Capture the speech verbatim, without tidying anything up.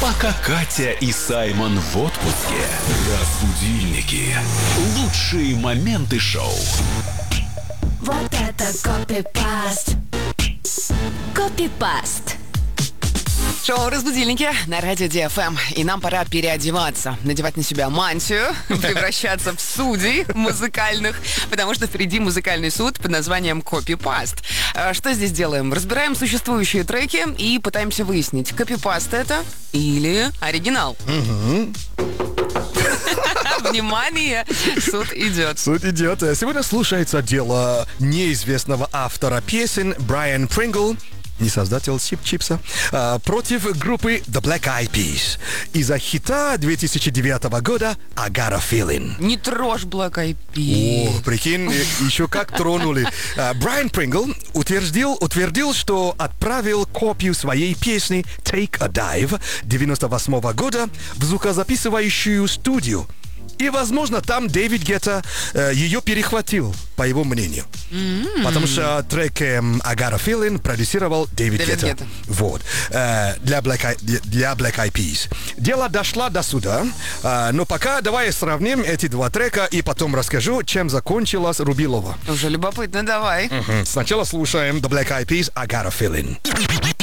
Пока Катя и Саймон в отпуске. Разбудильники. Лучшие моменты шоу. Вот это копипаст. Копипаст. Шоу «Разбудильники» на радио Ди Эф Эм. И нам пора переодеваться, надевать на себя мантию, превращаться в судей музыкальных, потому что впереди музыкальный суд под названием «Копипаст». Что здесь делаем? Разбираем существующие треки и пытаемся выяснить, копипаст это или оригинал. Внимание, суд идет. Суд идет. Сегодня слушается дело неизвестного автора песен Брайан Прингл, не создатель Чип-Чипса, а, против группы The Black Eyed Peas из-за хита две тысячи девятого года I Got a Feeling. Не трожь Black Eyed Peas. О, прикинь, еще как тронули. А, Брайан Прингл утвердил, утвердил, что отправил копию своей песни Take a Dive девяносто восьмого года в звукозаписывающую студию. И, возможно, там Дэвид Гетта э, ее перехватил, по его мнению. Mm-hmm. Потому что трек э, I Got a Feeling продюсировал Дэвид, Дэвид Гетта. Гетта. Вот. Э, для, Black Eye, для Black Eyed Peas. Дело дошло до суда. Э, но пока давай сравним эти два трека и потом расскажу, чем закончилась Рубилова. Уже любопытно, давай. Mm-hmm. Сначала слушаем The Black Eyed Peas I Got a Feeling.